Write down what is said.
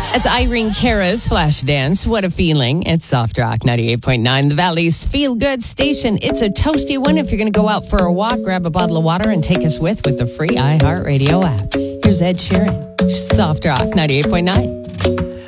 That's Irene Cara's Flash Dance. What a feeling. It's Soft Rock 98.9, the Valley's feel-good station. It's a toasty one. If you're going to go out for a walk, grab a bottle of water and take us with the free iHeartRadio app. Here's Ed Sheeran. Soft Rock 98.9.